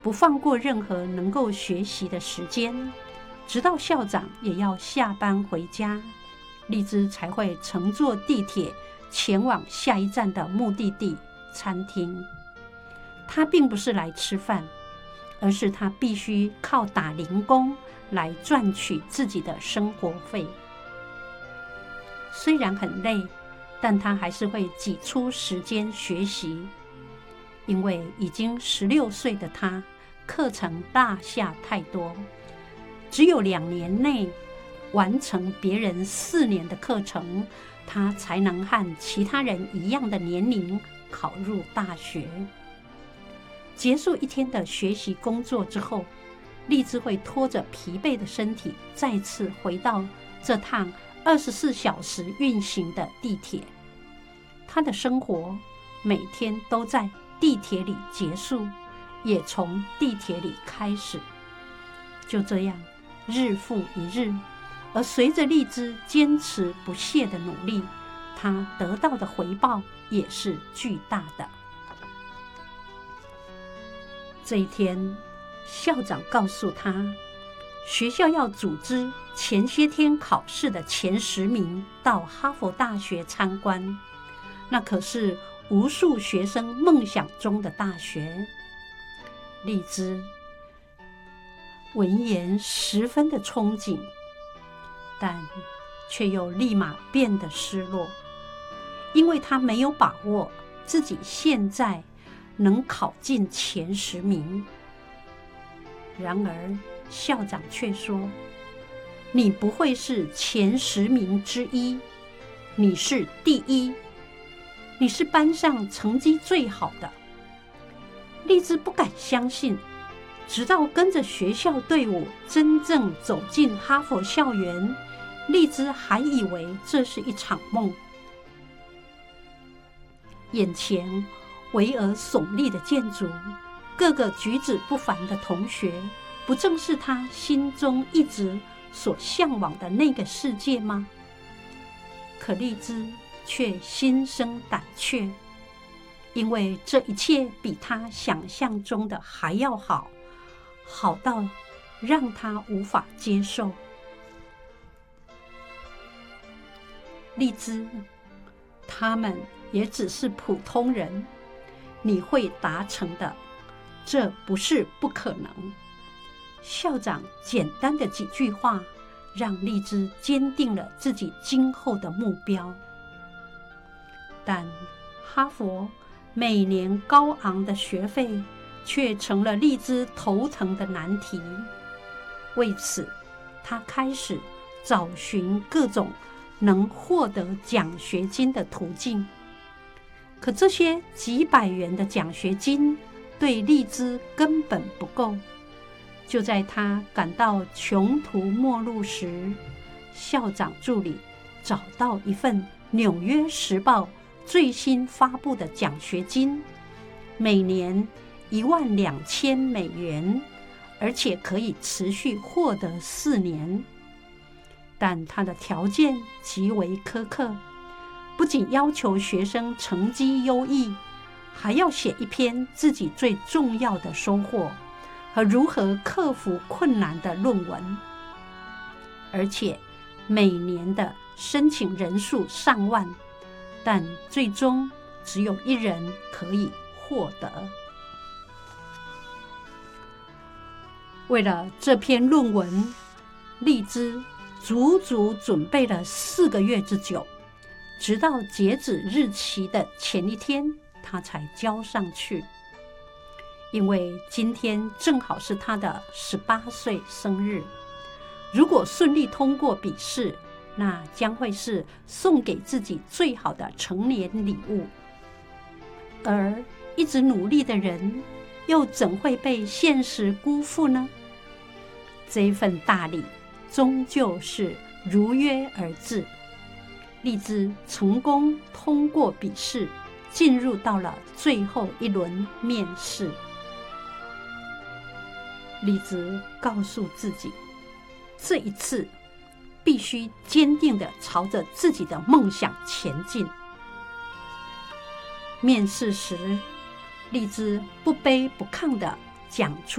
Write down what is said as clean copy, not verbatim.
不放过任何能够学习的时间，直到校长也要下班回家，丽兹才会乘坐地铁前往下一站的目的地餐厅。她并不是来吃饭，而是她必须靠打零工来赚取自己的生活费。虽然很累，但她还是会挤出时间学习，因为已经16岁的她课程落下太多，只有2年内完成别人4年的课程，她才能和其他人一样的年龄考入大学。结束一天的学习工作之后，丽兹会拖着疲惫的身体再次回到这趟24小时运行的地铁。她的生活每天都在地铁里结束，也从地铁里开始。就这样日复一日，而随着丽兹坚持不懈的努力，她得到的回报也是巨大的。这一天，校长告诉她，学校要组织前些天考试的前10名到哈佛大学参观，那可是无数学生梦想中的大学。丽兹闻言十分的憧憬，但却又立马变得失落，因为她没有把握自己现在能考进前10名。然而校长却说，你不会是前10名之一，你是第1，你是班上成绩最好的。丽兹不敢相信，直到跟着学校队伍真正走进哈佛校园，丽兹还以为这是一场梦。眼前巍峨耸立的建筑，各个举止不凡的同学，不正是她心中一直所向往的那个世界吗？可丽兹却心生胆怯，因为这一切比她想象中的还要好，好到让她无法接受。丽兹，他们也只是普通人，你会达成的，这不是不可能。校长简单的几句话，让丽兹坚定了自己今后的目标。但哈佛每年高昂的学费却成了丽兹头疼的难题。为此，她开始找寻各种能获得奖学金的途径。可这些几百元的奖学金对丽兹根本不够。就在她感到穷途末路时，校长助理找到一份《纽约时报》最新发布的奖学金，每年$12,000，而且可以持续获得4年。但他的条件极为苛刻，不仅要求学生成绩优异，还要写一篇自己最重要的收获和如何克服困难的论文，而且每年的申请人数上万，但最终只有1人可以获得。为了这篇论文，丽兹足足准备了4个月之久，直到截止日期的前一天，她才交上去。因为今天正好是她的18岁生日，如果顺利通过笔试，那将会是送给自己最好的成年礼物。而一直努力的人，又怎会被现实辜负呢？这份大礼终究是如约而至。丽兹成功通过笔试，进入到了最后一轮面试。丽兹告诉自己，这一次必须坚定地朝着自己的梦想前进。面试时，丽兹不卑不亢地讲出